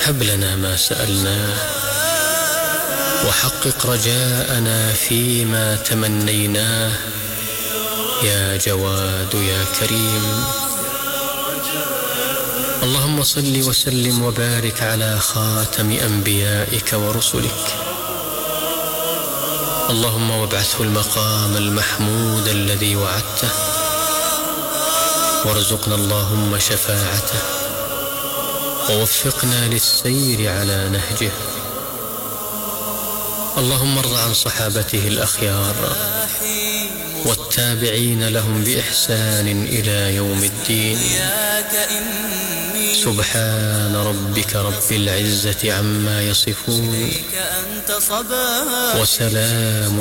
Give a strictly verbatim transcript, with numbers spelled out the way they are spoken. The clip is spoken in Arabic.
هب لنا ما سألناه، وحقق رجاءنا فيما تمنيناه، يا جواد يا كريم. اللهم صل وسلم وبارك على خاتم أنبيائك ورسلك، اللهم وابعثه المقام المحمود الذي وعدته، وارزقنا اللهم شفاعته، ووفقنا للسير على نهجه. اللهم ارض عن صحابته الأخيار والتابعين لهم بإحسان إلى يوم الدين. سبحان ربك رب العزة عما يصفون، وسلام